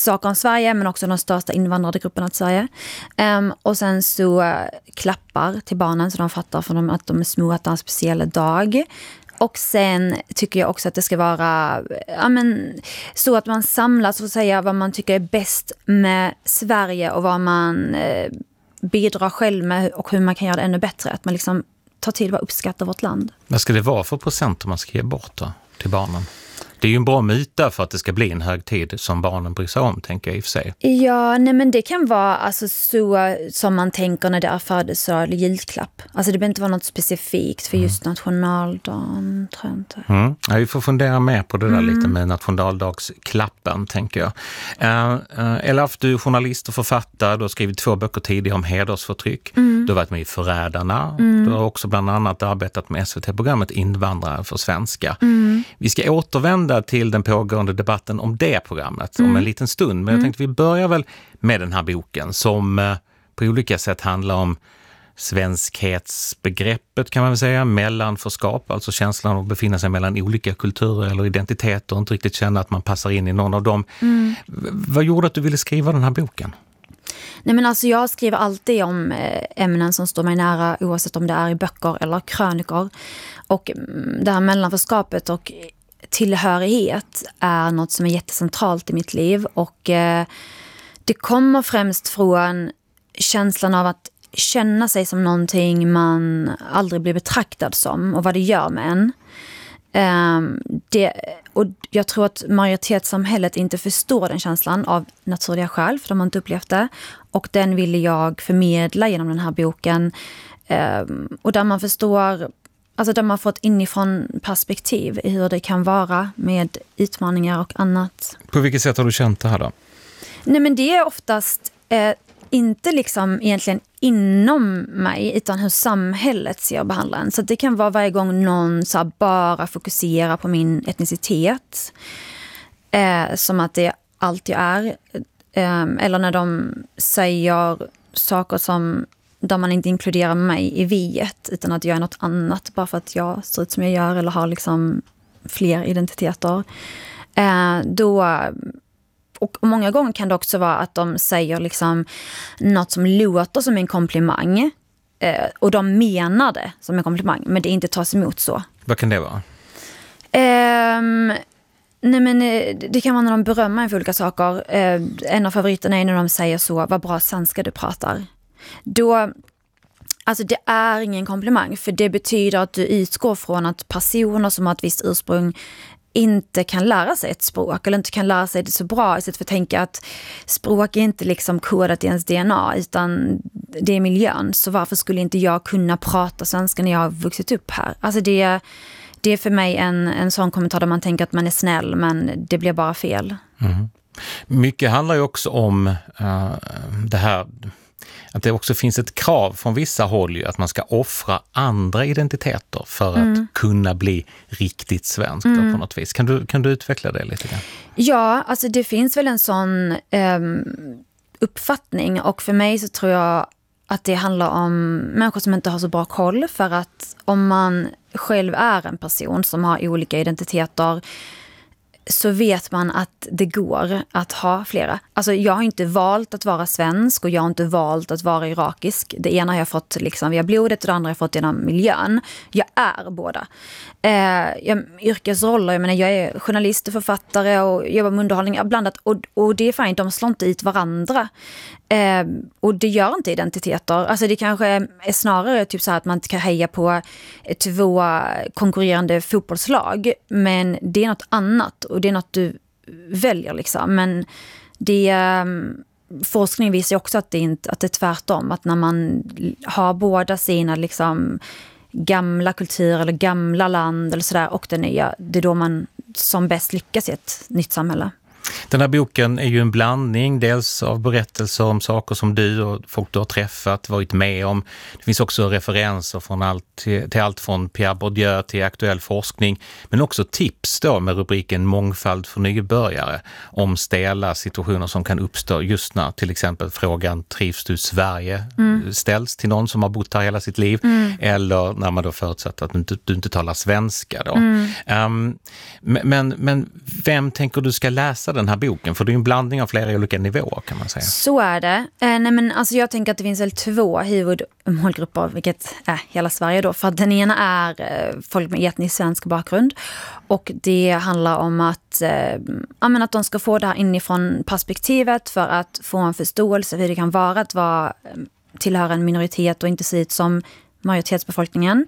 saker om Sverige, men också de största invandrade grupperna till Sverige. Och sen så klappar till barnen så de fattar för dem att de är små, att det är en speciell dag. Och sen tycker jag också att det ska vara så att man samlas och säger vad man tycker är bäst med Sverige och vad man bidrar själv med och hur man kan göra det ännu bättre. Att man liksom tar till att uppskatta vårt land. Vad ska det vara för procent man ska ge bort då, till barnen? Det är ju en bra myta för att det ska bli en högtid som barnen bryr sig om, tänker jag i och för sig. Ja, nej men det kan vara alltså så som man tänker när det är födelsedag eller julklapp. Alltså det behöver inte vara något specifikt för just nationaldagen, tror jag inte. Ja, vi får fundera mer på det där lite med nationaldagsklappen, tänker jag. Elaf, du är journalist och författare. Du har skrivit 2 böcker tidigare om hedersförtryck. Du har varit med i Förrädarna. Du har också bland annat arbetat med SVT-programmet Invandrare för svenska. Vi ska återvända till den pågående debatten om det programmet om en liten stund. Men jag tänkte vi börjar väl med den här boken som på olika sätt handlar om svenskhetsbegreppet, kan man väl säga, mellanförskap, alltså känslan av att befinna sig mellan olika kulturer eller identiteter och inte riktigt känna att man passar in i någon av dem. Vad gjorde att du ville skriva den här boken? Nej, men alltså jag skriver alltid om ämnen som står mig nära, oavsett om det är i böcker eller krönikor. Och det här mellanförskapet och tillhörighet är något som är jättecentralt i mitt liv. Och det kommer främst från känslan av att känna sig som någonting man aldrig blir betraktad som och vad det gör med en. Och jag tror att majoritetssamhället inte förstår den känslan av naturliga skäl, för de har inte upplevt det. Och den ville jag förmedla genom den här boken. Och där man förstår, alltså där man får ett inifrån perspektiv i hur det kan vara med utmaningar och annat. På vilket sätt har du känt det här då? Nej, men det är oftast inte liksom egentligen inom mig, utan hur samhället ser och behandlar en. Så det kan vara varje gång någon så bara fokuserar på min etnicitet. Som att det är allt jag är. Eller när de säger saker som där man inte inkluderar mig i viet, utan att jag är något annat bara för att jag ser ut som jag gör eller har liksom fler identiteter. Och många gånger kan det också vara att de säger liksom något som låter som en komplimang. Och de menar det som en komplimang, men det inte tas emot så. Vad kan det vara? Nej, men det kan vara när de berömmer en för olika saker. En av favoriterna är när de säger så: vad bra svenska du pratar. Då, alltså det är ingen komplimang, för det betyder att du utgår från att personer som har ett visst ursprung inte kan lära sig ett språk eller inte kan lära sig det så bra, istället för att tänka att språk är inte liksom kodat i ens DNA, utan det är miljön. Så varför skulle inte jag kunna prata svenska när jag har vuxit upp här? Alltså det är för mig en sån kommentar där man tänker att man är snäll, men det blir bara fel. Mycket handlar ju också om det här att det också finns ett krav från vissa håll att man ska offra andra identiteter för att kunna bli riktigt svensk på något vis. Kan du utveckla det lite grann? Ja, alltså det finns väl en sån uppfattning, och för mig så tror jag att det handlar om människor som inte har så bra koll, för att om man själv är en person som har olika identiteter så vet man att det går att ha flera. Alltså jag har inte valt att vara svensk och jag har inte valt att vara irakisk. Det ena har jag fått liksom via blodet och det andra har jag fått genom miljön. Jag är båda. Yrkesroller, jag menar jag är journalist och författare och jobbar med underhållning blandat, och det är fint, de slår inte ut varandra. Och det gör inte identiteter. Alltså det kanske är snarare typ så här att man inte kan heja på 2 konkurrerande fotbollslag, men det är något annat och det är något du väljer liksom. Men forskning visar också att det är tvärtom, att när man har båda sina liksom gamla kultur eller gamla land eller sådär och det nya, det är då man som bäst lyckas i ett nytt samhälle. Den här boken är ju en blandning dels av berättelser om saker som du och folk du har träffat, varit med om. Det finns också referenser från allt från Pierre Bourdieu till aktuell forskning, men också tips då med rubriken Mångfald för nybörjare om stela situationer som kan uppstå just när till exempel frågan trivs du i Sverige ställs till någon som har bott här hela sitt liv, eller när man då förutsätter att du inte talar svenska då. Men vem tänker du ska läsa den här boken? För det är ju en blandning av flera olika nivåer kan man säga. Så är det. Nej, men alltså jag tänker att det finns väl 2 huvudmålgrupper, vilket är hela Sverige då. För att den ena är folk med etnisk svensk bakgrund. Och det handlar om att de ska få det här inifrån perspektivet för att få en förståelse för hur det kan vara att tillhöra en minoritet och inte se ut som majoritetsbefolkningen.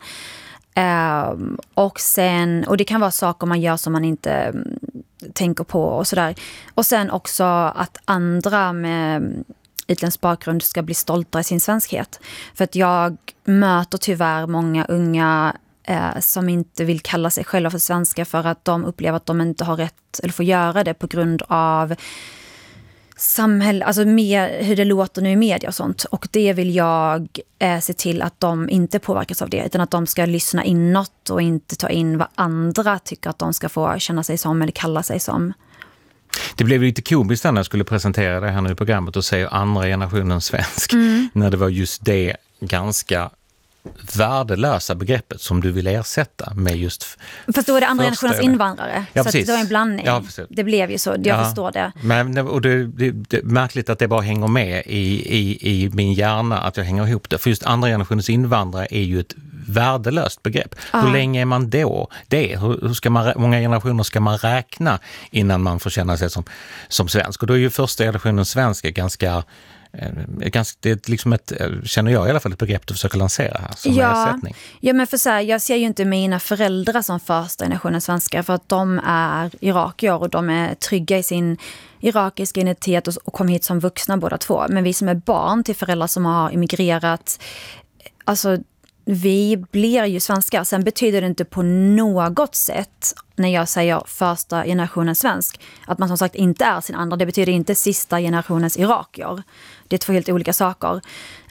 Och det kan vara saker man gör som man inte tänker på och sådär. Och sen också att andra med utländsk bakgrund ska bli stolta i sin svenskhet. För att jag möter tyvärr många unga som inte vill kalla sig själva för svenska för att de upplever att de inte har rätt eller får göra det på grund av samhälle, alltså hur det låter nu i media och sånt. Och det vill jag se till att de inte påverkas av det, utan att de ska lyssna inåt och inte ta in vad andra tycker att de ska få känna sig som eller kalla sig som. Det blev lite komiskt när jag skulle presentera det här nu i programmet och säga andra generationen svensk, när det var just det ganska värdelösa begreppet som du vill ersätta med just... Fast då är det andra generationens invandrare. Ja, så att det var en blandning. Ja, det blev ju så, jag förstår det. Men, och det är märkligt att det bara hänger med i min hjärna, att jag hänger ihop det. För just andra generationens invandrare är ju ett värdelöst begrepp. Hur länge är man då? Hur många generationer ska man räkna innan man får känna sig som svensk? Och då är ju första generationens svenska ganska det är liksom känner jag i alla fall, ett begrepp du försöker lansera här som ersättning. Ja, men jag ser ju inte mina föräldrar som första generationen svenskar, för att de är irakier och de är trygga i sin irakiska identitet och kom hit som vuxna båda två. Men vi som är barn till föräldrar som har immigrerat, alltså vi blir ju svenskar. Sen betyder det inte på något sätt, när jag säger första generationen svensk, att man som sagt inte är sin andra. Det betyder inte sista generationens irakier. Det är 2 helt olika saker.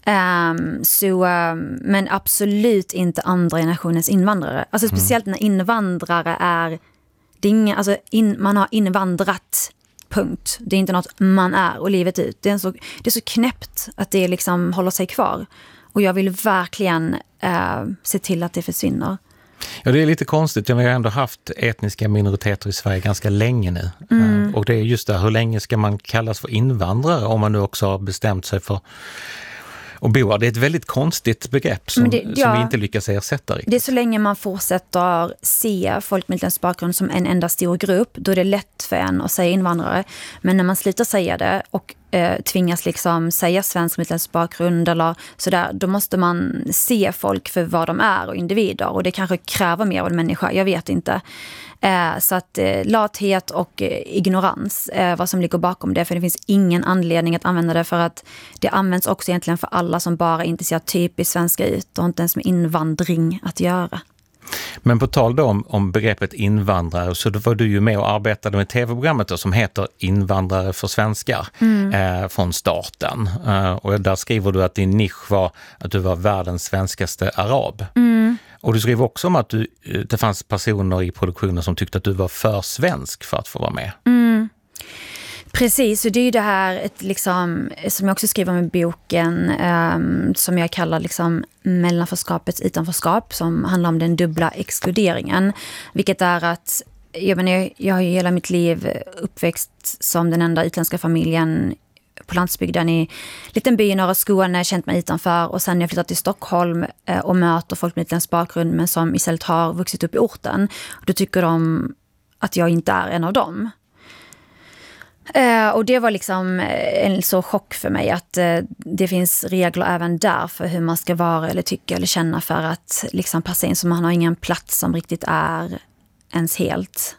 Men absolut inte andra generationens invandrare. Alltså speciellt när invandrare är... man har invandrat, punkt. Det är inte något man är och livet ut. Det är så knäppt att det liksom håller sig kvar. Och jag vill verkligen se till att det försvinner. Ja, det är lite konstigt. Vi har ändå haft etniska minoriteter i Sverige ganska länge nu. Och det är just det, hur länge ska man kallas för invandrare om man nu också har bestämt sig för att bo? Det är ett väldigt konstigt begrepp som vi inte lyckas ersätta riktigt. Det är så länge man fortsätter se folk med utländsk bakgrund som en enda stor grupp, då är det lätt för en att säga invandrare. Men när man slutar säga det och tvingas liksom säga svensk med utländsk bakgrund eller sådär, då måste man se folk för vad de är och individer, och det kanske kräver mer av en människa, jag vet inte. Så att lathet och ignorans vad som ligger bakom det, för det finns ingen anledning att använda det, för att det används också egentligen för alla som bara inte ser typiskt svenska ut och inte ens med invandring att göra. Men på tal då om begreppet invandrare, så då var du ju med och arbetade med tv-programmet då, som heter Invandrare för svenskar från starten. Och där skriver du att din nisch var att du var världens svenskaste arab. Och du skriver också om att det fanns personer i produktionen som tyckte att du var för svensk för att få vara med. Precis, och det är ju det här liksom, som jag också skriver med boken, som jag kallar liksom mellanförskapets utanförskap, som handlar om den dubbla exkluderingen. Vilket är att jag har ju hela mitt liv uppväxt som den enda utländska familjen på landsbygden i en liten by i norra Skåne, känt mig utanför, och sen jag flyttat till Stockholm och möter folk med utländsk bakgrund men som istället har vuxit upp i orten. Då tycker de att jag inte är en av dem. Och det var liksom en så chock för mig att det finns regler även där för hur man ska vara eller tycka eller känna för att liksom passa in, så man har ingen plats som riktigt är ens helt.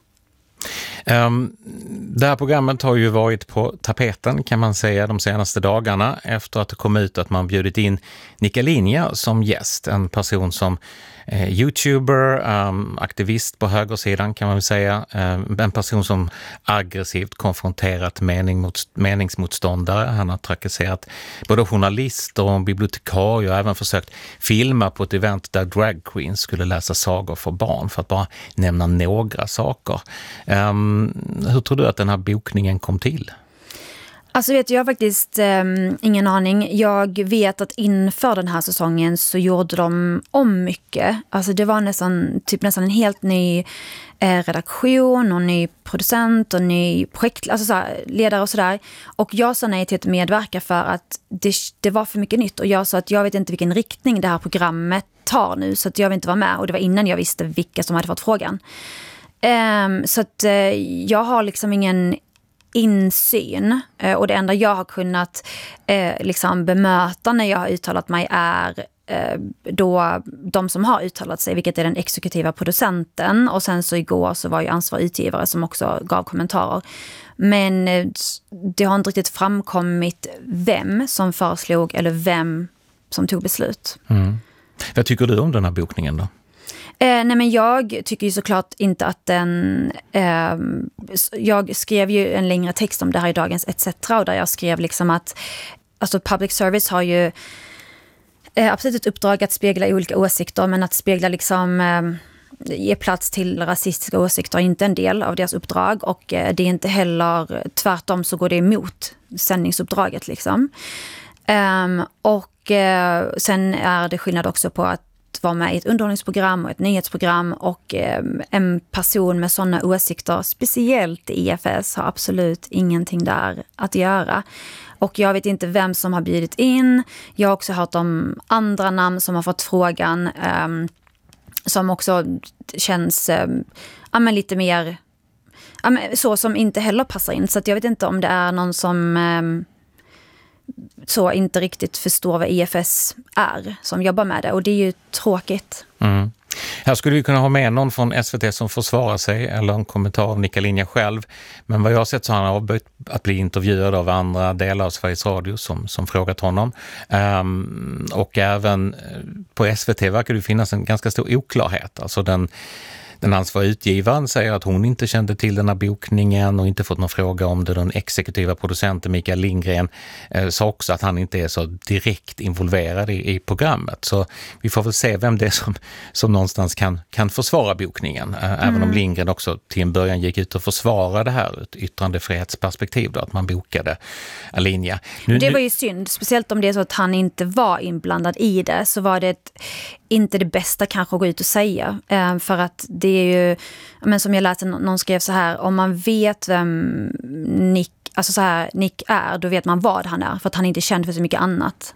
Det här programmet har ju varit på tapeten kan man säga de senaste dagarna efter att det kom ut att man bjudit in Nika Linja som gäst, en person som YouTuber, aktivist på högersidan kan man väl säga, en person som aggressivt konfronterat meningsmotståndare. Han har trakasserat både journalister och bibliotekarier och även försökt filma på ett event där drag queens skulle läsa sagor för barn, för att bara nämna några saker. Hur tror du att den här bokningen kom till? Alltså jag har faktiskt ingen aning. Jag vet att inför den här säsongen så gjorde de om mycket. Alltså det var nästan en helt ny redaktion och ny producent och ny projekt, alltså så här, ledare och sådär. Och jag sa nej till att medverka för att det var för mycket nytt. Och jag sa att jag vet inte vilken riktning det här programmet tar nu, så att jag vill inte vara med. Och det var innan jag visste vilka som hade fått frågan. Så att jag har liksom ingen insyn, och det enda jag har kunnat liksom bemöta när jag har uttalat mig är då de som har uttalat sig, vilket är den exekutiva producenten, och sen så igår så var ju ansvarig utgivare som också gav kommentarer. Men det har inte riktigt framkommit vem som föreslog eller vem som tog beslut. Vad tycker du om den här bokningen då? Nej, men jag tycker ju såklart inte att den... jag skrev ju en längre text om det här i Dagens ETC, och där jag skrev liksom att alltså public service har ju absolut ett uppdrag att spegla olika åsikter, men att spegla liksom... ge plats till rasistiska åsikter är inte en del av deras uppdrag, och det är inte heller, tvärtom så går det emot sändningsuppdraget liksom. Och sen är det skillnad också på att vara med i ett underhållningsprogram och ett nyhetsprogram, och en person med sådana åsikter, speciellt i IFS, har absolut ingenting där att göra. Och jag vet inte vem som har bjudit in. Jag har också hört om andra namn som har fått frågan, som också känns lite mer så, som inte heller passar in. Så att jag vet inte om det är någon som så inte riktigt förstår vad IFS är som jobbar med det, och det är ju tråkigt. Här skulle vi kunna ha med någon från SVT som försvarar sig, eller en kommentar av Nika Linja själv, men vad jag har sett så har han avböjt att bli intervjuad av andra delar av Sveriges Radio som frågat honom, och även på SVT verkar det finnas en ganska stor oklarhet. Alltså den ansvariga utgivaren säger att hon inte kände till den här bokningen och inte fått någon fråga om det. Den exekutiva producenten Mikael Lindgren sa också att han inte är så direkt involverad i programmet. Så vi får väl se vem det är som någonstans kan försvara bokningen. Även om Lindgren också till en början gick ut och försvarade det här ur ett yttrandefrihetsperspektiv då, att man bokade Alinea. Det var ju synd, speciellt om det är så att han inte var inblandad i det, så var det inte det bästa kanske att gå ut och säga. För att det är ju, men som jag läste, någon skrev så här: om man vet vem Nick är, då vet man vad han är, för att han inte är känd för så mycket annat.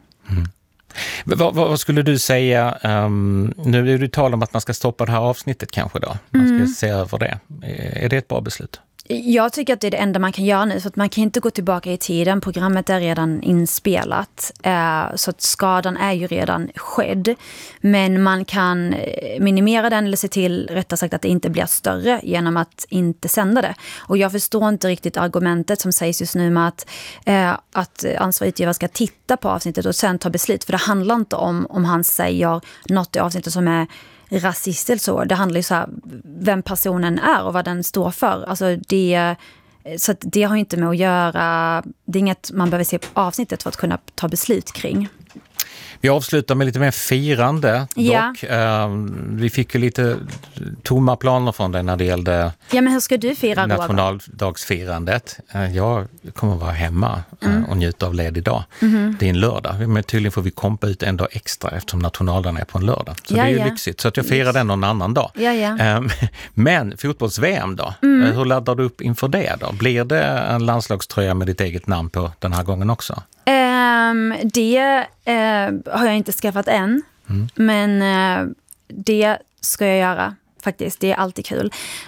Vad skulle du säga, nu är det tal om att man ska stoppa det här avsnittet kanske då, man ska se över det. Är det ett bra beslut? Jag tycker att det är det enda man kan göra nu, för att man kan inte gå tillbaka i tiden. Programmet är redan inspelat, så att skadan är ju redan skedd. Men man kan minimera den, eller se till, rättare sagt, att det inte blir större genom att inte sända det. Och jag förstår inte riktigt argumentet som sägs just nu med att ansvarig utgivare ska titta på avsnittet och sen ta beslut. För det handlar inte om han säger något i avsnittet som är rasist eller så. Det handlar ju så här, vem personen är och vad den står för. Alltså så att det har inte med att göra, det är inget man behöver se på avsnittet för att kunna ta beslut kring. Vi avslutar med lite mer firande dock. Vi fick ju lite tomma planer från dig när det gällde men hur ska du fira nationaldagsfirandet? Jag kommer vara hemma och njuta av ledig dag. Det är en lördag, men tydligen får vi kompa ut en dag extra eftersom nationaldagen är på en lördag. Så det är ju lyxigt, så att jag firar den någon annan dag. Men fotbolls-VM då? Hur laddar du upp inför det då? Blir det en landslagströja med ditt eget namn på den här gången också? Det har jag inte skaffat än, men det ska jag göra faktiskt. Det är alltid kul.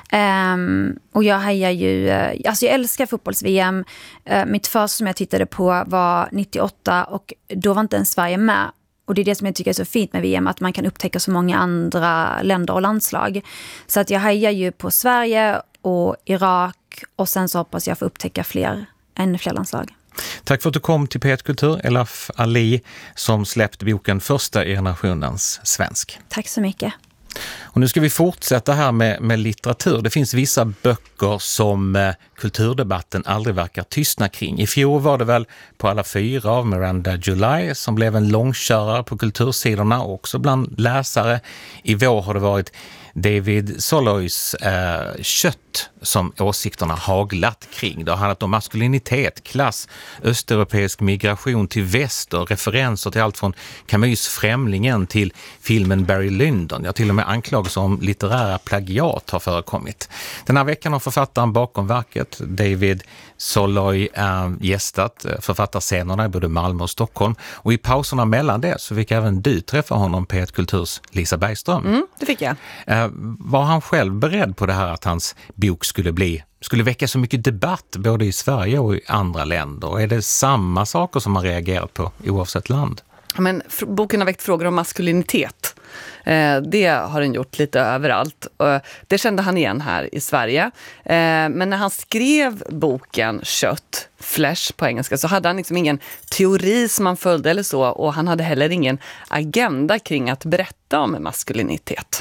Och jag hejar ju, alltså jag älskar fotbolls-VM. Mitt första som jag tittade på var 98, och då var inte ens Sverige med. Och det är det som jag tycker är så fint med VM, att man kan upptäcka så många andra länder och landslag. Så att jag hejar ju på Sverige och Irak, och sen så hoppas jag få upptäcka ännu fler landslag. Tack för att du kom till P1 Kultur, Elaf Ali, som släppte boken Första generationens svensk. Tack så mycket. Och nu ska vi fortsätta här med litteratur. Det finns vissa böcker som kulturdebatten aldrig verkar tystna kring. I fjol var det väl på alla 4 av Miranda July som blev en långkörare på kultursidorna och också bland läsare. I vår har det varit David Soloys kött som åsikterna haglat kring. Det har handlat om maskulinitet, klass, östeuropeisk migration till väst och referenser till allt från Camus Främlingen till filmen Barry Lyndon. Ja, till och med anklagelser om litterära plagiat har förekommit. Den här veckan har författaren bakom verket, David Soloy, gästat författarscenerna i både Malmö och Stockholm. Och i pauserna mellan det så fick även du träffa honom på P1 Kulturs Lisa Bergström. Det fick jag. Var han själv beredd på det här att hans bok skulle väcka så mycket debatt både i Sverige och i andra länder? Är det samma saker som man reagerat på oavsett land? Men boken har väckt frågor om maskulinitet. Det har den gjort lite överallt. Det kände han igen här i Sverige. Men när han skrev boken Kött, Flesh på engelska, så hade han liksom ingen teori som han följde eller så. Och han hade heller ingen agenda kring att berätta om maskulinitet.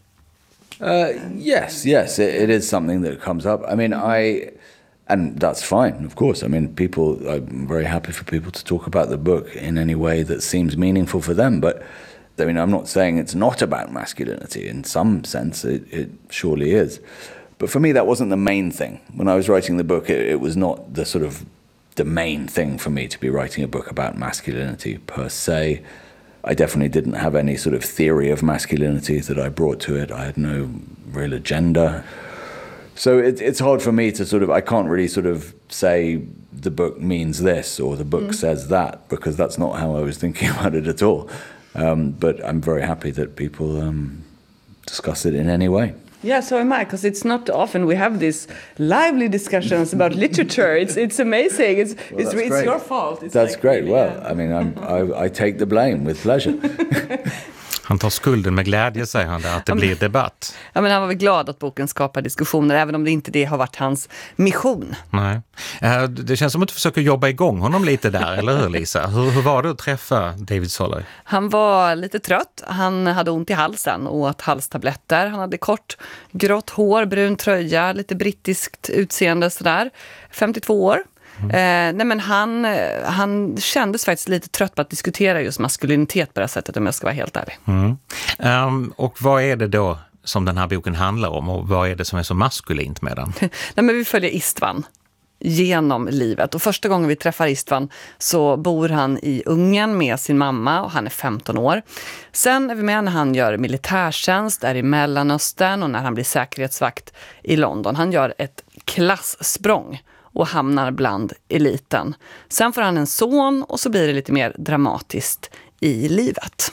Yes, it is something that comes up. I mean, and that's fine, of course. I mean, I'm very happy for people to talk about the book in any way that seems meaningful for them. But I mean, I'm not saying it's not about masculinity. In some sense, it surely is. But for me, that wasn't the main thing. When I was writing the book, it was not the main thing for me to be writing a book about masculinity per se. I definitely didn't have any sort of theory of masculinity that I brought to it. I had no real agenda. So it's hard for me to I can't really say the book means this or the book says that, because that's not how I was thinking about it at all. But I'm very happy that people discuss it in any way. Yeah, so am I, because it's not often we have these lively discussions about literature. It's amazing. It's your fault. That's great. Well, yeah. I mean, I take the blame with pleasure. Han tar skulden med glädje, säger han där, att det blir debatt. Ja, men han var väl glad att boken skapar diskussioner, även om det inte det har varit hans mission. Nej. Det känns som att du försöker jobba igång honom lite där, eller hur Lisa? Hur var det att träffa David Soloy? Han var lite trött, han hade ont i halsen och åt halstabletter. Han hade kort, grått hår, brun tröja, lite brittiskt utseende sådär. 52 år. Nej, men han kändes faktiskt lite trött på att diskutera just maskulinitet på det här sättet, om jag ska vara helt ärlig. Och vad är det då som den här boken handlar om, och vad är det som är så maskulint med den? Nej, men vi följer Istvan genom livet, och första gången vi träffar Istvan så bor han i Ungern med sin mamma och han är 15 år. Sen är vi med när han gör militärtjänst där i Mellanöstern och när han blir säkerhetsvakt i London. Han gör ett klasssprång och hamnar bland eliten. Sen får han en son och så blir det lite mer dramatiskt i livet.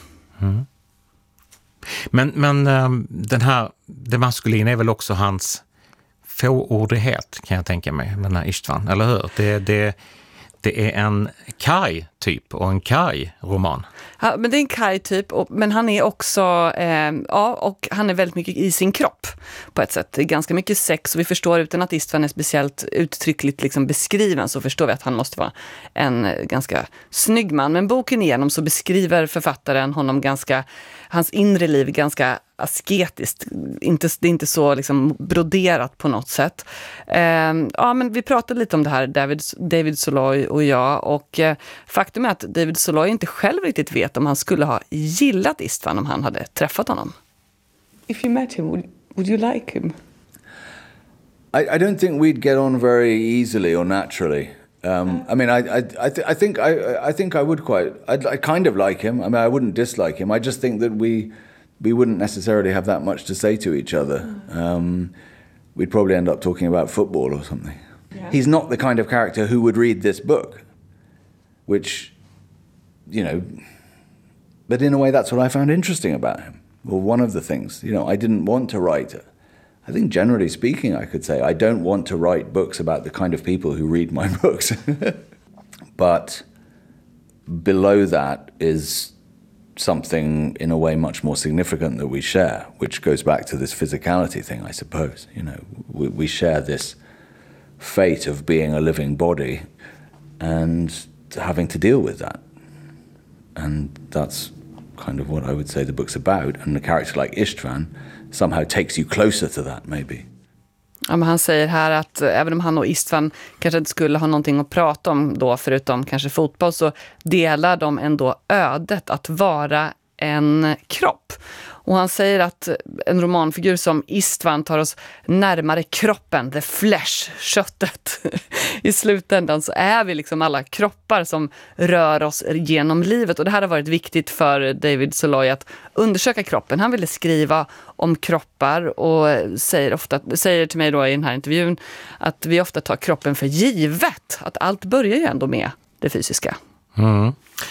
Men det maskulina är väl också hans fåordighet, kan jag tänka mig, med den här Istvan, eller hur? Det är en Kaj-typ och en Kaj-roman. Ja, men det är en Kaj-typ, men han är också, och han är väldigt mycket i sin kropp på ett sätt. Det är ganska mycket sex, och vi förstår, utan att Istvan är speciellt uttryckligt liksom beskriven, så förstår vi att han måste vara en ganska snygg man. Men boken igenom så beskriver författaren honom hans inre liv ganska asketiskt. Det är inte så liksom broderat på något sätt. Men vi pratade lite om det här, David Soloy och jag, och faktum är att David Soloy inte själv riktigt vet om han skulle ha gillat Istvan om han hade träffat honom. If you met him, would you like him? I don't think we'd get on very easily or naturally. I mean, I think I would I kind of like him. I mean, I wouldn't dislike him. I just think that we wouldn't necessarily have that much to say to each other. We'd probably end up talking about football or something. Yeah. He's not the kind of character who would read this book, which, but in a way that's what I found interesting about him. Well, one of the things, I didn't want to write I think generally speaking, I could say I don't want to write books about the kind of people who read my books. But below that is something in a way much more significant that we share, which goes back to this physicality thing, I suppose. We share this fate of being a living body and having to deal with that. And that's kind of what I would say the book's about. And a character like Istvan somehow takes you closer to that, maybe. Ja, men han säger här att även om han och Istvan kanske inte skulle ha någonting att prata om då, förutom kanske fotboll, så delar de ändå ödet att vara en kropp. Och han säger att en romanfigur som Istvan tar oss närmare kroppen, the flesh, köttet. I slutändan så är vi liksom alla kroppar som rör oss genom livet. Och det här har varit viktigt för David Soloy att undersöka kroppen. Han ville skriva om kroppar och säger till mig då i den här intervjun att vi ofta tar kroppen för givet. Att allt börjar ju ändå med det fysiska. Mm.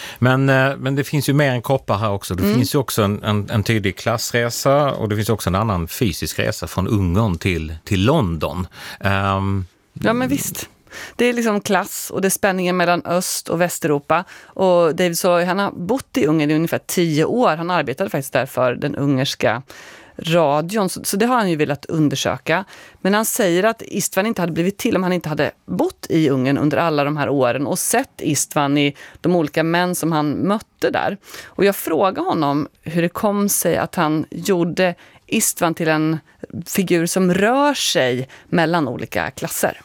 Men det finns ju mer än kroppar här också. Det finns ju också en tydlig klassresa och det finns också en annan fysisk resa från Ungern till London. Ja, men visst. Det är liksom klass och det är spänningen mellan Öst- och Västeuropa. Och David Soloy, han har bott i Ungern i ungefär 10 år. Han arbetade faktiskt där för den ungerska radion. Så det har han ju velat undersöka. Men han säger att Istvan inte hade blivit till om han inte hade bott i Ungern under alla de här åren och sett Istvan i de olika män som han mötte där. Och jag frågade honom hur det kom sig att han gjorde Istvan till en figur som rör sig mellan olika klasser.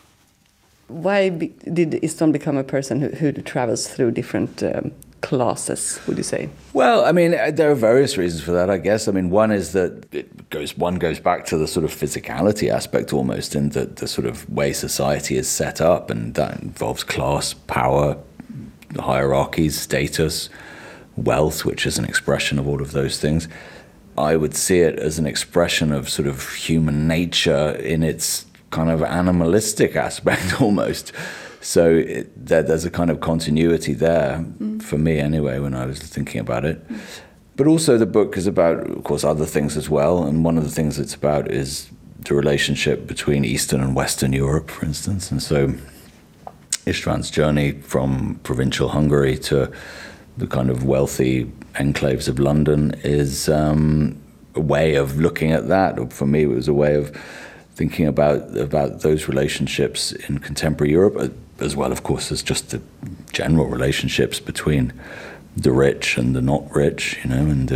Why did Istvan become a person who travels through different classes, would you say? Well, I mean, there are various reasons for that, I guess. I mean, one is that one goes back to the sort of physicality aspect almost, in the sort of way society is set up, and that involves class, power, hierarchies, status, wealth, which is an expression of all of those things. I would see it as an expression of sort of human nature in its kind of animalistic aspect almost. So there's a kind of continuity there for me anyway when I was thinking about it. But also the book is about, of course, other things as well. And one of the things it's about is the relationship between Eastern and Western Europe, for instance. And so Istvan's journey from provincial Hungary to the kind of wealthy enclaves of London is a way of looking at that. Or for me, it was a way of thinking about those relationships in contemporary Europe, as well, of course, as just the general relationships between the rich and the not rich, you know. And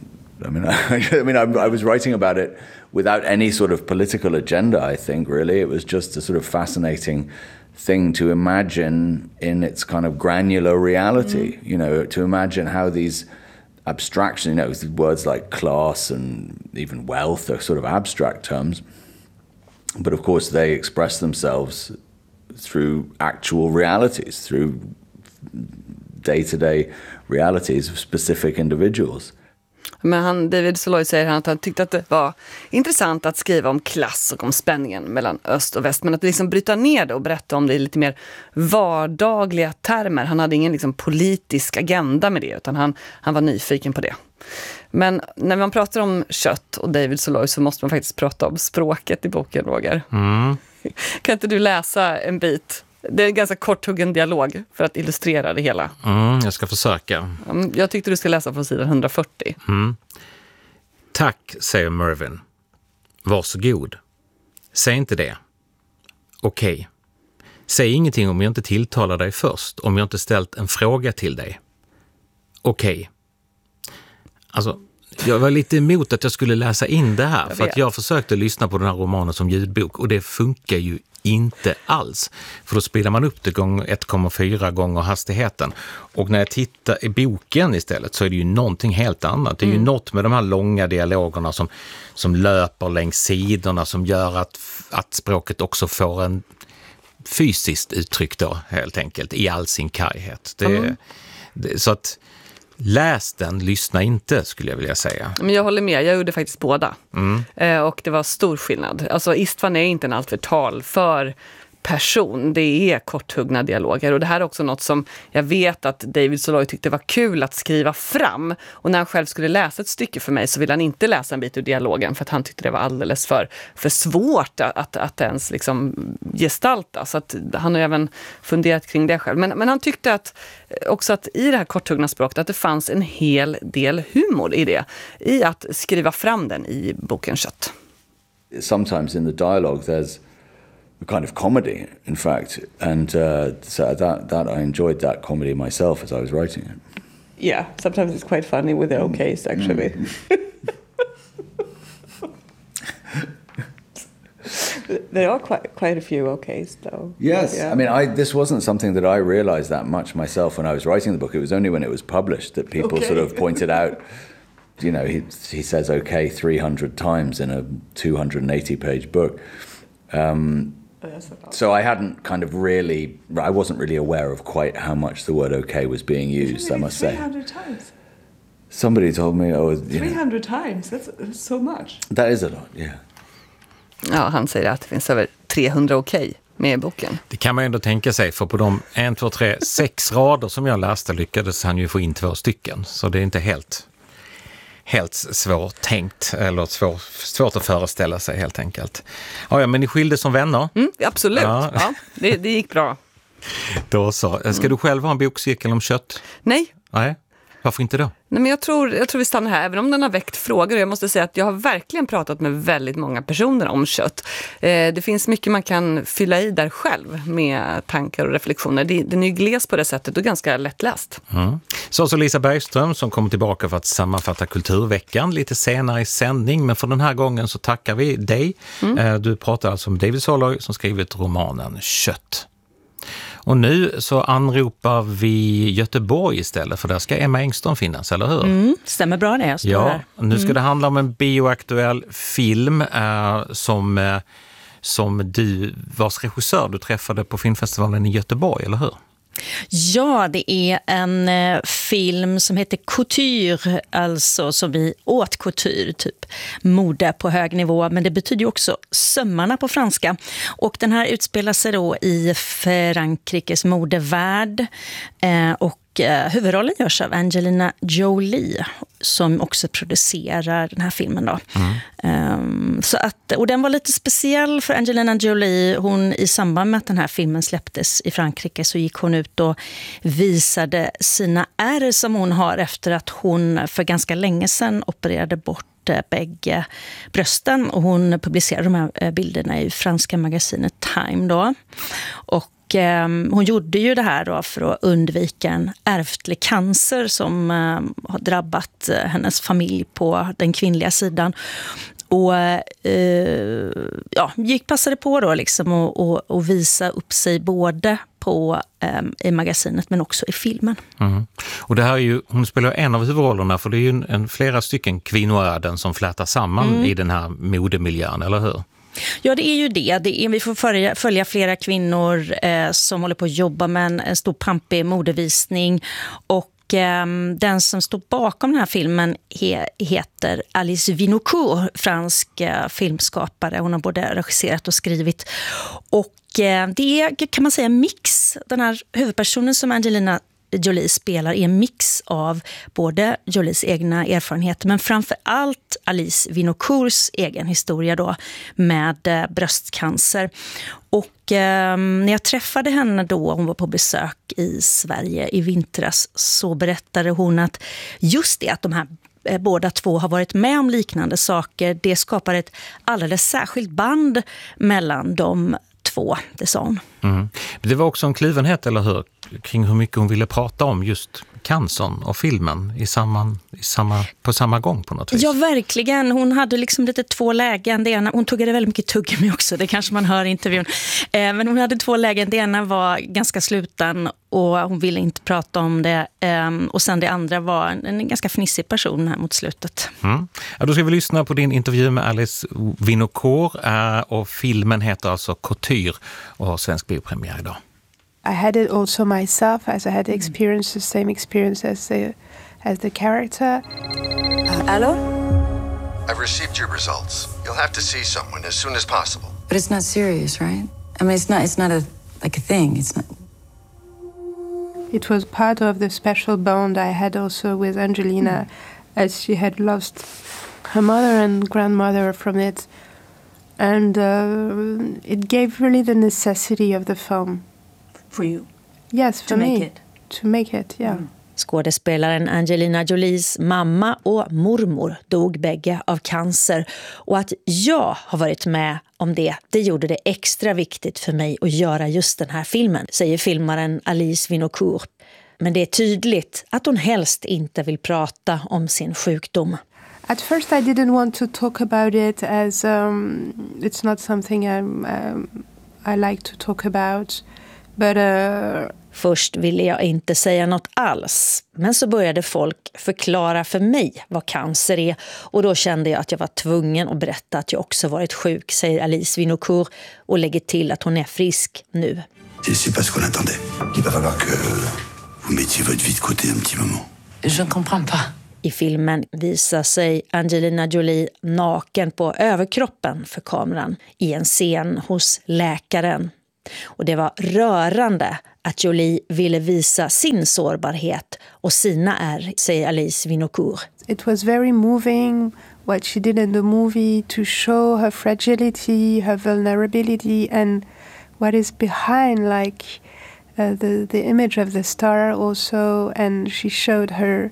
I was writing about it without any sort of political agenda. I think really it was just a sort of fascinating thing to imagine in its kind of granular reality. You know, to imagine how these abstractions, you know, words like class and even wealth are sort of abstract terms. But of course, they express themselves through actual realities, through day-to-day realities of specific individuals. Men David Soloy säger att han tyckte att det var intressant att skriva om klass och om spänningen mellan öst och väst, men att liksom bryta ner det och berätta om det i lite mer vardagliga termer. Han hade ingen liksom politisk agenda med det, utan han var nyfiken på det. Men när man pratar om kött och David Soloy så måste man faktiskt prata om språket i boken, Roger. Kan inte du läsa en bit? Det är en ganska korthuggen dialog för att illustrera det hela. Jag ska försöka. Jag tyckte du ska läsa från sidan 140. Tack, säger Mervyn. Varsågod. Säg inte det. Okej. Säg ingenting om jag inte tilltalar dig först, om jag inte ställt en fråga till dig. Okej. Alltså, jag var lite emot att jag skulle läsa in det här, för att jag försökte lyssna på den här romanen som ljudbok och det funkar ju inte alls. För då spelar man upp det gånger 1,4 gånger hastigheten. Och när jag tittar i boken istället så är det ju någonting helt annat. Det är ju något med de här långa dialogerna som löper längs sidorna som gör att språket också får en fysiskt uttryck då, helt enkelt, i all sin karghet. Så att läs den, lyssna inte, skulle jag vilja säga. Men jag håller med, jag gjorde faktiskt båda. Och det var stor skillnad. Alltså Istvan är inte en alltför talför person. Det är korthuggna dialoger. Och det här är också något som jag vet att David Soloy tyckte var kul att skriva fram. Och när han själv skulle läsa ett stycke för mig så ville han inte läsa en bit ur dialogen för att han tyckte det var alldeles för svårt att ens liksom gestalta. Så att han har även funderat kring det själv. Men han tyckte också att i det här korthuggna språket att det fanns en hel del humor i det. I att skriva fram den i boken Kött. Sometimes in the dialogue there's a kind of comedy, in fact, and so that I enjoyed that comedy myself as I was writing it. Yeah, sometimes it's quite funny with the okays, actually. There are quite a few okays, though. Yes, Yeah. I mean, this wasn't something that I realized that much myself when I was writing the book. It was only when it was published that people sort of pointed out, you know, he says okay 300 times in a 280-page book. So I hadn't I wasn't really aware of quite how much the word okay was being used, I must say. 300 times? Somebody told me, 300 times? That's so much. That is a lot, yeah. Ja, han säger att det finns över 300 okej med i boken. Det kan man ju ändå tänka sig, för på de 1, 2, 3, 6 rader som jag läste lyckades han ju få in 2 stycken. Så det är inte helt svårt tänkt eller svårt att föreställa sig helt enkelt. Ja, men ni skildes som vänner? Absolut, ja, det gick bra. Då så. Ska du själv ha en bokcirkel om kött? Nej. Varför inte då? Nej, men jag tror vi stannar här, även om den har väckt frågor. Jag måste säga att jag har verkligen pratat med väldigt många personer om kött. Det finns mycket man kan fylla i där själv med tankar och reflektioner. Den är ju gles på det sättet och ganska lättläst. Så Lisa Bergström som kommer tillbaka för att sammanfatta Kulturveckan lite senare i sändning. Men för den här gången så tackar vi dig. Du pratar alltså om David Soloy som skrivit romanen Kött. Och nu så anropar vi Göteborg istället, för där ska Emma Engström finnas, eller hur? Stämmer bra det, jag står här. Nu ska det handla om en bioaktuell film vars regissör du träffade på filmfestivalen i Göteborg, eller hur? Ja, det är en film som heter Couture, alltså som i haute couture, typ mode på hög nivå, men det betyder ju också sömmarna på franska. Och den här utspelar sig då i Frankrikes modevärld och huvudrollen görs av Angelina Jolie som också producerar den här filmen då. Och den var lite speciell för Angelina Jolie. Hon, i samband med att den här filmen släpptes i Frankrike, så gick hon ut och visade sina ärr som hon har efter att hon för ganska länge sedan opererade bort bägge brösten, och hon publicerade de här bilderna i franska magasinet Time då. Och hon gjorde ju det här då för att undvika en ärftlig cancer som har drabbat hennes familj på den kvinnliga sidan. Och passade på då liksom och visa upp sig både i magasinet men också i filmen. Och det här är ju, hon spelar en av huvudrollerna, för det är ju flera stycken kvinnoöden som flätar samman i den här modemiljön, eller hur? Ja, det är ju det. Vi får följa flera kvinnor som håller på att jobba med en stor pampig modevisning, och den som står bakom den här filmen heter Alice Winocourt, fransk filmskapare. Hon har både regisserat och skrivit. Och det är, kan man säga, en mix. Den här huvudpersonen som Angelina Jolie spelar är en mix av både Jolies egna erfarenheter, men framför allt Alice Winocourts egen historia då med bröstcancer. Och när jag träffade henne då, hon var på besök i Sverige i vintras, så berättade hon att just det att de här båda två har varit med om liknande saker, det skapar ett alldeles särskilt band mellan de två, det sa hon. Det var också en kluvenhet, eller hur? Kring hur mycket hon ville prata om just cancern och filmen på samma gång på något vis. Ja, verkligen. Hon hade liksom lite 2 lägen. Det ena, hon tuggade väldigt mycket tuggummi också, det kanske man hör i intervjun. Men hon hade 2 lägen. Det ena var ganska sluten och hon ville inte prata om det. Och sen det andra var en ganska fnissig person här mot slutet. Ja, då ska vi lyssna på din intervju med Alice Winocourt, och filmen heter alltså Couture och har svensk biopremiär idag. I had it also myself, as I had experienced the same experience as the character. Hello? I've received your results. You'll have to see someone as soon as possible. But it's not serious, right? I mean, it's not a thing. It's not. It was part of the special bond I had also with Angelina, as she had lost her mother and grandmother from it. And it gave really the necessity of the film. For you? Yes, for me. To make it, yeah. Skådespelaren Angelina Jolies mamma och mormor dog bägge av cancer, och att jag har varit med om det gjorde det extra viktigt för mig att göra just den här filmen, säger filmaren Alice Winocourt. Men det är tydligt att hon helst inte vill prata om sin sjukdom. At first I didn't want to talk about it as it's not something I like to talk about. But Först ville jag inte säga något alls, men så började folk förklara för mig vad cancer är och då kände jag att jag var tvungen att berätta att jag också varit sjuk, säger Alice Winocourt och lägger till att hon är frisk nu. C'est pas ce qu'on attendait. Il va falloir que vous mettiez votre vie de côté un petit moment. Je ne comprends pas. I filmen visar sig Angelina Jolie naken på överkroppen för kameran i en scen hos läkaren. Och det var rörande att Jolie ville visa sin sårbarhet och sina ärr, säger Alice Winocourt. It was very moving what she did in the movie to show her fragility, her vulnerability and what is behind, like the image of the star also, and she showed her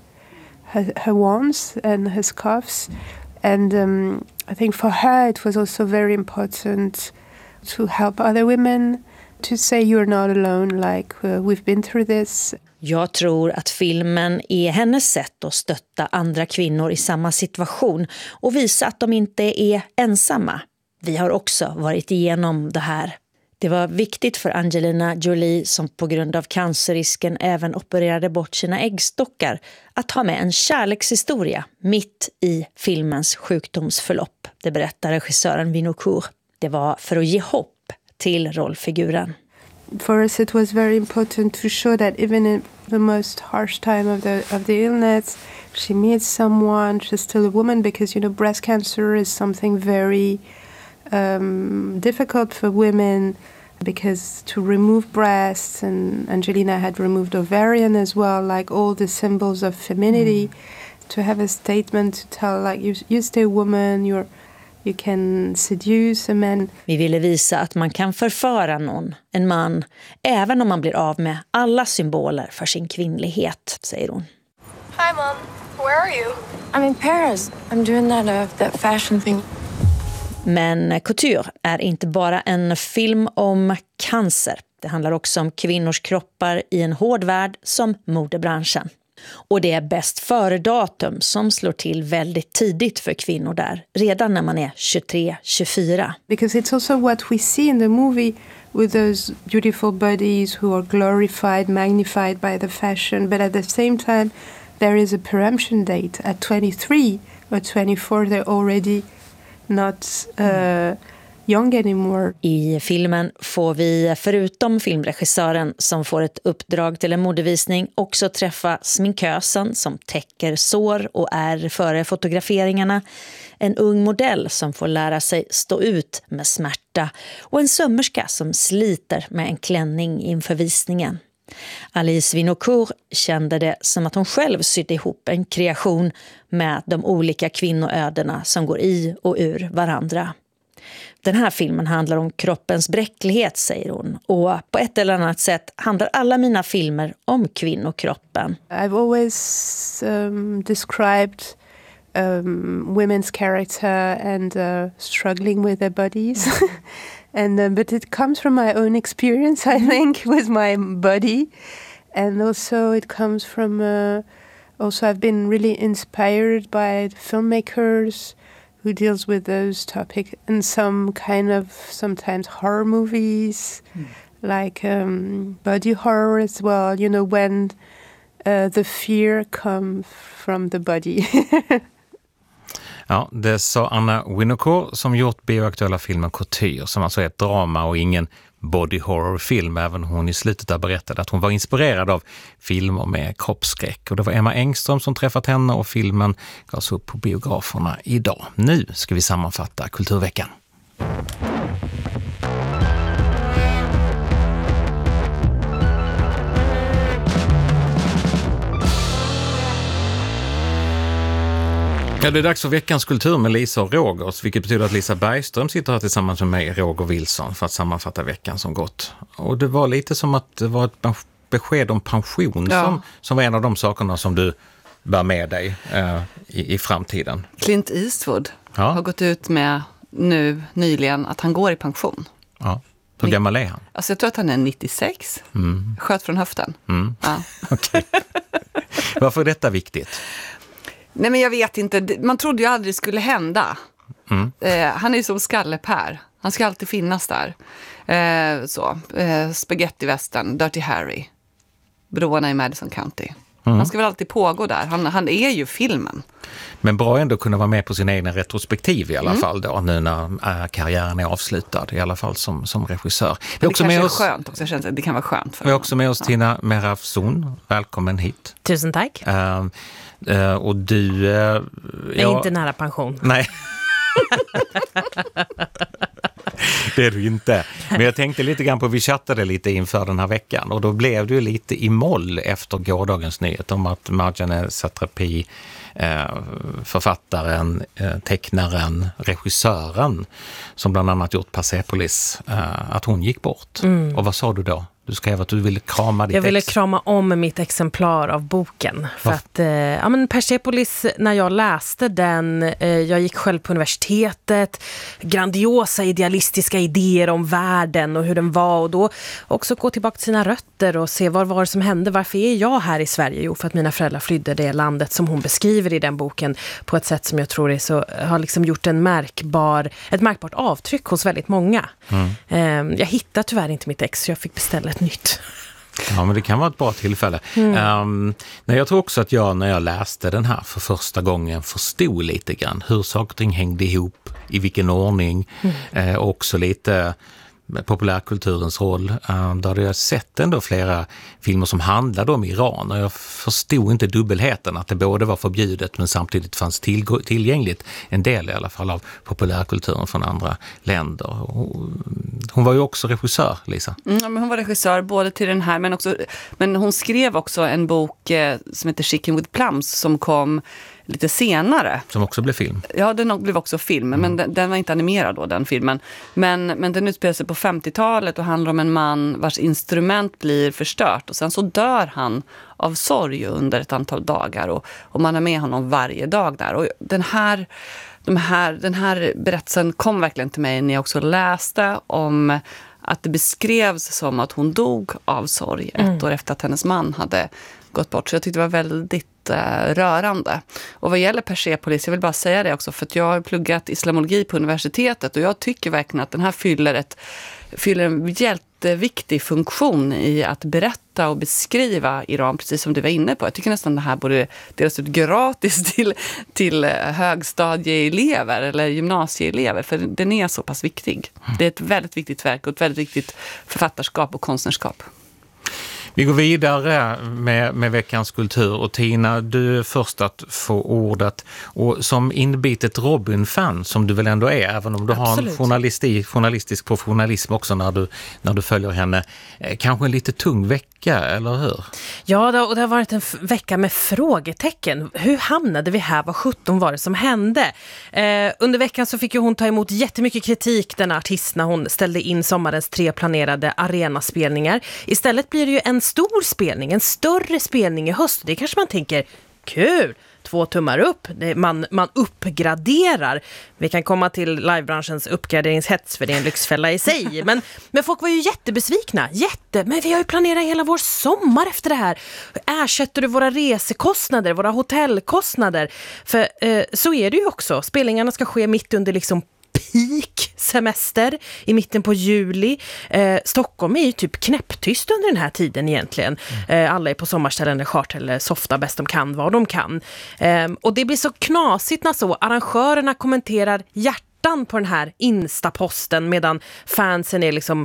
wounds and her scuffs, and I think for her it was also very important to help other women, to say you're not alone, like we've been through this. Jag tror att filmen är hennes sätt att stötta andra kvinnor i samma situation och visa att de inte är ensamma. Vi har också varit igenom det här. Det var viktigt för Angelina Jolie, som på grund av cancerrisken även opererade bort sina äggstockar, att ha med en kärlekshistoria mitt i filmens sjukdomsförlopp. Det berättar regissören Winocourt. Det var för att ge hopp till rollfiguren. For us it was very important to show that even in the most harsh time of the illness, she meets someone, she's still a woman, because, you know, breast cancer is something very difficult for women, because to remove breasts, and Angelina had removed ovarian as well, like all the symbols of femininity, to have a statement to tell, like, you stay a woman, you can seduce a man. Vi ville visa att man kan förföra någon, en man, även om man blir av med alla symboler för sin kvinnlighet, säger hon. Hi mom, where are you? I'm in Paris. I'm doing that fashion thing. Men Couture är inte bara en film om cancer. Det handlar också om kvinnors kroppar i en hård värld som modebranschen. Och det är bäst före datum som slår till väldigt tidigt för kvinnor där, redan när man är 23-24. Because it's also what we see in the movie with those beautiful bodies who are glorified, magnified by the fashion, but at the same time there is a preemption date at 23 or 24, they're already not young anymore. I filmen får vi, förutom filmregissören som får ett uppdrag till en modevisning, också träffa sminkösen som täcker sår och är före fotograferingarna, en ung modell som får lära sig stå ut med smärta och en sömmerska som sliter med en klänning inför visningen. Alice Winocourt kände det som att hon själv sydde ihop en kreation med de olika kvinnoödena som går i och ur varandra. Den här filmen handlar om kroppens bräcklighet, säger hon. Och på ett eller annat sätt handlar alla mina filmer om kvinnokroppen. I've always described women's character and struggling with their bodies. And but it comes from my own experience, I think, with my body. And also it comes from... also I've been really inspired by filmmakers who deals with those topics, and some kind of sometimes horror movies, like body horror as well, you know, when the fear comes from the body. Ja, det sa Anna Winocourt som gjort bioaktuella filmen Couture, som alltså är ett drama och ingen body horror-film, även hon i slutet där berättade att hon var inspirerad av filmer med kroppsskräck. Och det var Emma Engström som träffat henne och filmen gavs upp på biograferna idag. Nu ska vi sammanfatta Kulturveckan. Ja, det är dags för veckans kultur med Lisa och Rogers, vilket betyder att Lisa Bergström sitter här tillsammans med mig, Roger Wilson, för att sammanfatta veckan som gått. Och det var lite som att det var ett besked om pension som var en av de sakerna som du bär med dig i framtiden. Clint Eastwood har gått ut med nu nyligen att han går i pension. Ja. Hur gammal är han? Alltså jag tror att han är 96. Sköt från höften. Ja. Okay. Varför är detta viktigt? Nej, men jag vet inte. Man trodde ju aldrig det skulle hända. Han är ju som Skalle-Per. Han ska alltid finnas där. Spaghetti-västern, Dirty Harry. Broarna i Madison County. Han ska väl alltid pågå där. Han är ju filmen. Men bra ändå kunna vara med på sin egen retrospektiv i alla fall då, nu när karriären är avslutad, i alla fall som regissör. Det också med oss, skönt också, känns det kan vara skönt för vi har också med oss Tina Merafzon. Välkommen hit. Tusen tack. Och du... är inte nära pension. Nej. Det är du inte. Men jag tänkte lite grann på, vi chattade lite inför den här veckan och då blev du lite i moll efter gårdagens nyhet om att Marjane Satrapi, författaren, tecknaren, regissören som bland annat gjort Persepolis, att hon gick bort. Och vad sa du då? Du skrev att du ville krama ditt Jag ville krama om mitt exemplar av boken. För att Persepolis, när jag läste den, jag gick själv på universitetet, grandiosa idealistiska idéer om världen och hur den var, och då också gå tillbaka till sina rötter och se vad var det som hände. Varför är jag här i Sverige? Jo, för att mina föräldrar flydde det landet som hon beskriver i den boken på ett sätt som jag tror har liksom gjort ett märkbart avtryck hos väldigt många. Jag hittade tyvärr inte mitt ex, så jag fick beställa ett nytt. Ja, men det kan vara ett bra tillfälle. Jag tror också att jag, när jag läste den här för första gången, förstod lite grann hur saker och ting hängde ihop, i vilken ordning, och också lite populärkulturens roll. Där hade jag sett ändå flera filmer som handlade om Iran, och jag förstod inte dubbelheten, att det både var förbjudet men samtidigt fanns tillgängligt en del i alla fall av populärkulturen från andra länder. Hon var ju också regissör, Lisa. Men hon var regissör både till den här, men hon skrev också en bok som heter Chicken with Plums som kom lite senare. Som också blev film. Ja, den blev också film, men den var inte animerad då, den filmen. Men den utspelar sig på 50-talet och handlar om en man vars instrument blir förstört, och sen så dör han av sorg under ett antal dagar, och man är med honom varje dag där. Och den här berättelsen kom verkligen till mig när jag också läste om att det beskrevs som att hon dog av sorg 1 år efter att hennes man hade gått bort. Så jag tyckte det var väldigt rörande. Och vad gäller Persepolis, jag vill bara säga det också, för att jag har pluggat islamologi på universitetet, och jag tycker verkligen att den här fyller en jätteviktig funktion i att berätta och beskriva Iran, precis som du var inne på. Jag tycker nästan det här borde delas ut gratis till högstadieelever eller gymnasieelever, för den är så pass viktig. Det är ett väldigt viktigt verk och ett väldigt viktigt författarskap och konstnärskap. Vi går vidare med veckans kultur, och Tina, du är först att få ordet, och som inbitet Robin-fan som du väl ändå är, även om du Absolut. har en journalistisk professionalism också när du följer henne, kanske en lite tung vecka, eller hur? Ja, och det har varit en vecka med frågetecken. Hur hamnade vi här? Vad 17 var det som hände? Under veckan så fick ju hon ta emot jättemycket kritik, den artist, när hon ställde in sommarens 3 planerade arenaspelningar. Istället blir det ju en stor spelning, en större spelning i höst. Det kanske man tänker, kul, 2 tummar upp. Man uppgraderar. Vi kan komma till livebranschens uppgraderingshets, för det är en lyxfälla i sig. Men folk var ju jättebesvikna. Men vi har ju planerat hela vår sommar efter det här. Ersätter du våra resekostnader, våra hotellkostnader? För så är det ju också. Spelningarna ska ske mitt under liksom peak semester i mitten på juli. Stockholm är ju typ knäpptyst under den här tiden egentligen. Alla är på sommarställen eller charter eller softa bäst de kan, vad de kan. Och det blir så knasigt när så arrangörerna kommenterar hjärtan på den här Insta-posten, medan fansen är liksom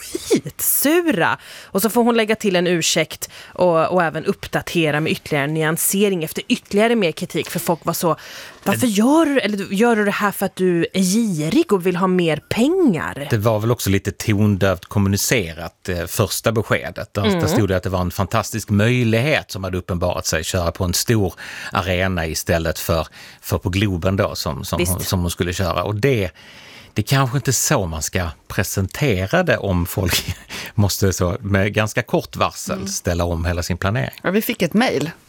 skitsura. Och så får hon lägga till en ursäkt och även uppdatera med ytterligare nyansering efter ytterligare mer kritik, för folk var så, varför gör du det här för att du är girig och vill ha mer pengar? Det var väl också lite tondövt kommunicerat, första beskedet. Där stod det att det var en fantastisk möjlighet som hade uppenbarat sig, köra på en stor arena istället för på Globen då som hon skulle köra. Och det kanske inte så man ska presentera det, om folk måste så med ganska kort varsel ställa om hela sin planering. Ja, vi fick ett mejl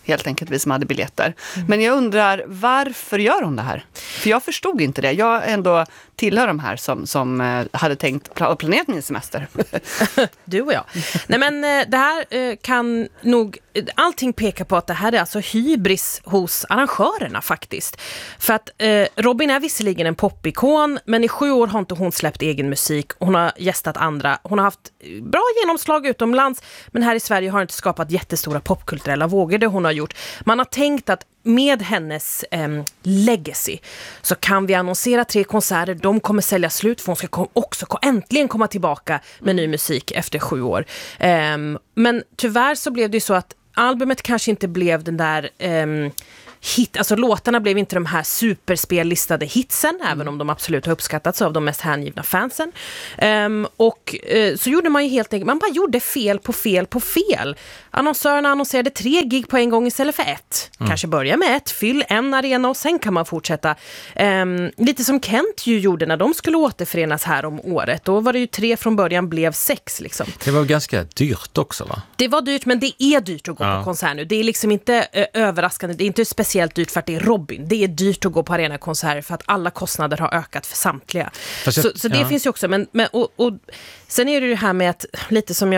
helt enkelt, vi som hade biljetter. Men jag undrar, varför gör hon det här? För jag förstod inte det. Jag ändå tillhör de här som hade tänkt planerat min semester. Du och jag. Nej, men det här kan nog... Allting pekar på att det här är alltså hybris hos arrangörerna faktiskt. För att Robin är visserligen en popikon, men i 7 år har inte hon släppt egen musik. Hon har gästat andra. Hon har haft bra genomslag utomlands, men här i Sverige har inte skapat jättestora popkulturella vågor det hon har gjort. Man har tänkt att med hennes legacy så kan vi annonsera 3 konserter. De kommer sälja slut, för hon ska också äntligen komma tillbaka med ny musik efter 7 år. Men tyvärr så blev det ju så att albumet kanske inte blev den där hit, alltså låtarna blev inte de här superspellistade hitsen, även om de absolut har uppskattats av de mest hängivna fansen. Så gjorde man ju helt enkelt, man bara gjorde fel på fel. Annonsörerna annonserade 3 gig på en gång istället för 1. Kanske börja med 1, fyll en arena och sen kan man fortsätta. Lite som Kent ju gjorde när de skulle återförenas här om året. Då var det ju 3 från början, blev 6 liksom. Det var ganska dyrt också, va? Det var dyrt, men det är dyrt att gå på konsert nu. Det är liksom inte överraskande, det är inte speciellt dyrt för att det är Robin. Det är dyrt att gå på arenakonserter för att alla kostnader har ökat för samtliga. Så det finns ju också, men sen är det här med att lite som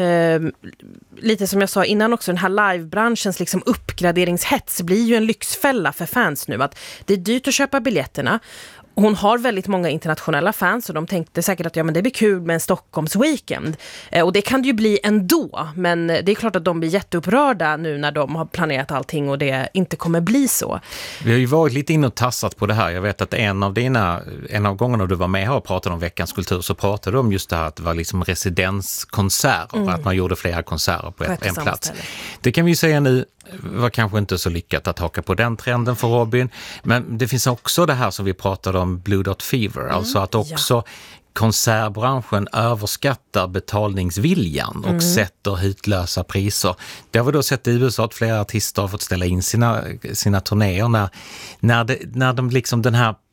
jag sa innan också, den här livebranschens liksom uppgraderingshets blir ju en lyxfälla för fans nu, att det är dyrt att köpa biljetterna. Hon har väldigt många internationella fans och de tänkte säkert att men det blir kul med en Stockholms weekend. Och det kan det ju bli ändå, men det är klart att de blir jätteupprörda nu när de har planerat allting och det inte kommer bli så. Vi har ju varit lite in och tassat på det här. Jag vet att en av gångerna du var med här och pratade om Veckans kultur, så pratade du om just det här att det var liksom residenskonserter, att man gjorde flera konserter på en plats. Ställe. Det kan vi ju säga nu var kanske inte så lyckat att haka på den trenden för Robin. Men det finns också det här som vi pratade om, Blue Dot Fever. Alltså att också konsertbranschen överskattar betalningsviljan och sätter hutlösa priser. Det har vi då sett i USA att flera artister har fått ställa in sina turnéer när de liksom den här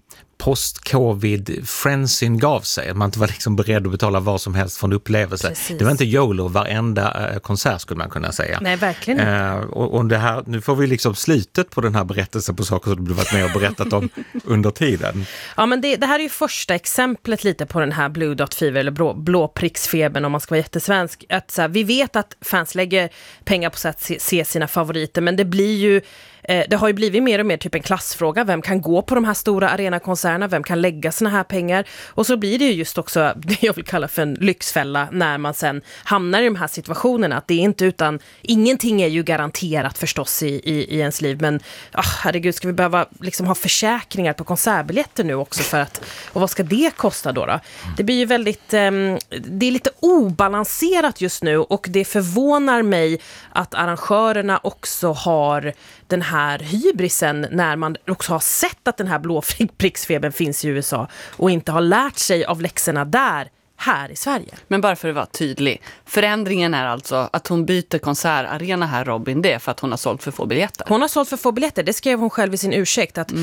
post-covid-frensyn gav sig. Att man inte var liksom beredd att betala vad som helst för en upplevelse. Precis. Det var inte YOLO varenda konsert, skulle man kunna säga. Nej, verkligen inte. Och det här, nu får vi liksom slutet på den här berättelsen på saker som du varit med och berättat om under tiden. Ja, men det här är ju första exemplet lite på den här Blue Dot Fever, eller blåpricksfebern om man ska vara jättesvensk. Att, så här, vi vet att fans lägger pengar på att se sina favoriter, men det blir ju det har ju blivit mer och mer typ en klassfråga. Vem kan gå på de här stora arenakonserterna? Vem kan lägga såna här pengar? Och så blir det ju just också det jag vill kalla för en lyxfälla när man sen hamnar i de här situationerna. Att det är inte utan, ingenting är ju garanterat förstås i ens liv. Men herregud, ska vi behöva liksom ha försäkringar på konsertbiljetter nu också för att, och vad ska det kosta då? Det blir ju väldigt, det är lite obalanserat just nu, och det förvånar mig att arrangörerna också har den här hybrisen när man också har sett att den här blåpricksfebern finns i USA och inte har lärt sig av läxorna där här i Sverige. Men bara för att vara tydlig, förändringen är alltså att hon byter konsertarena här, Robin, det är för att hon har sålt för få biljetter. Hon har sålt för få biljetter, det skrev hon själv i sin ursäkt att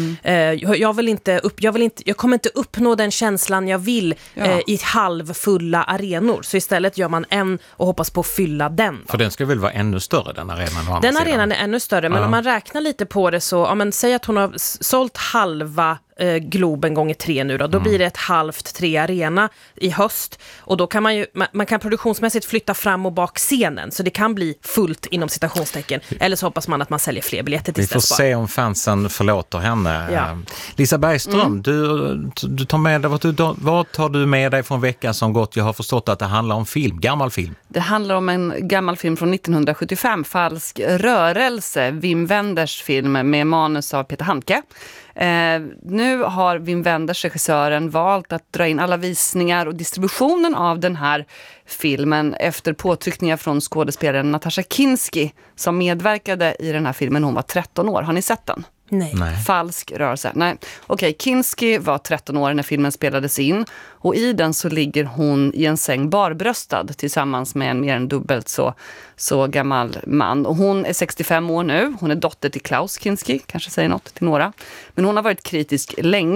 jag kommer inte uppnå den känslan jag vill i halvfulla arenor, så istället gör man en och hoppas på att fylla den. För den ska väl vara ännu större, den arenan? Den arenan är ännu större, men om man räknar lite på det så, säg att hon har sålt halva Globen gånger 3 nu då blir det ett halvt 3 arena i höst, och då kan man kan produktionsmässigt flytta fram och bak scenen, så det kan bli fullt inom citationstecken, eller så hoppas man att man säljer fler biljetter till. Vi får se om fansen förlåter henne. Ja. Lisa Bergström, du tar med dig, vad tar du med dig från veckan som gått? Jag har förstått att det handlar om gammal film. Det handlar om en gammal film från 1975, Falsk rörelse, Wim Wenders film med manus av Peter Handke. Nu har Wim Wenders, regissören, valt att dra in alla visningar och distributionen av den här filmen efter påtryckningar från skådespelaren Natasha Kinski som medverkade i den här filmen. Hon var 13 år. Har ni sett den? Nej. Falsk rörelse. Nej. Okej, Kinski var 13 år när filmen spelades in, och i den så ligger hon i en säng barbröstad tillsammans med en mer än dubbelt så gammal man. Och hon är 65 år nu. Hon är dotter till Klaus Kinski, kanske säger något till några. Men hon har varit kritisk länge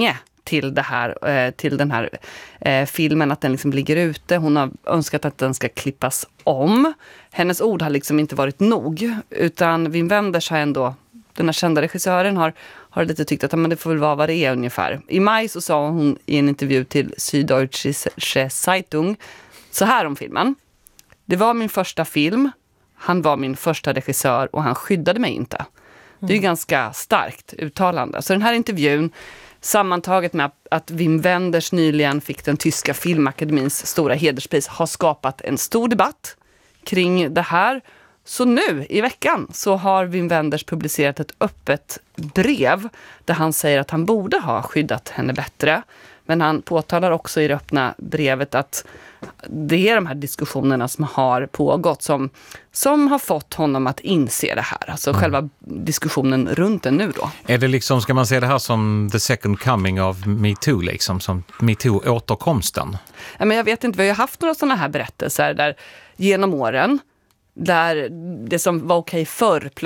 till det här, till den här filmen, att den liksom ligger ute. Hon har önskat att den ska klippas om. Hennes ord har liksom inte varit nog, utan Wim Wenders har ändå, den här kända regissören har lite tyckt att men det får väl vara vad det är ungefär. I maj så sa hon i en intervju till Süddeutsche Zeitung så här om filmen: det var min första film, han var min första regissör och han skyddade mig inte. Det är ju ganska starkt uttalande. Så den här intervjun, sammantaget med att Wim Wenders nyligen fick den tyska filmakademins stora hederspris, har skapat en stor debatt kring det här. Så nu i veckan så har Wim Wenders publicerat ett öppet brev där han säger att han borde ha skyddat henne bättre. Men han påtalar också i det öppna brevet att det är de här diskussionerna som har pågått som har fått honom att inse det här. Alltså själva diskussionen runt den nu då. Är det liksom, ska man se det här som the second coming of MeToo, liksom, som MeToo-återkomsten? Ja, men jag vet inte, vi har ju haft några sådana här berättelser där genom åren, där det som var okej förr